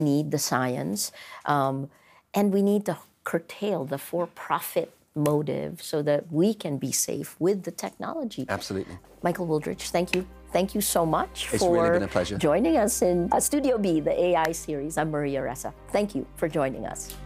need the science, and we need to curtail the for-profit motive so that we can be safe with the technology. Absolutely. Michael Wooldridge, thank you. Thank you so much It's for really been a pleasure. joining us in Studio B, the AI series. I'm Maria Ressa. Thank you for joining us.